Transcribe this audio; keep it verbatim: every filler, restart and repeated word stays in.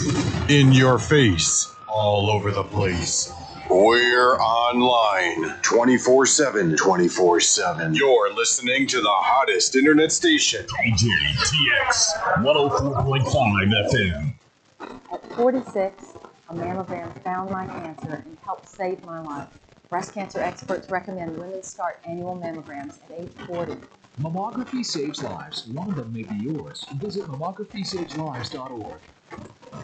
In your face, all over the place. We're online twenty-four seven. twenty-four seven. You're listening to the hottest internet station. D J T X one oh four point five F M. At forty-six, a mammogram found my cancer and helped save my life. Breast cancer experts recommend women start annual mammograms at age forty. Mammography saves lives. One of them may be yours. Visit mammography saves lives dot org.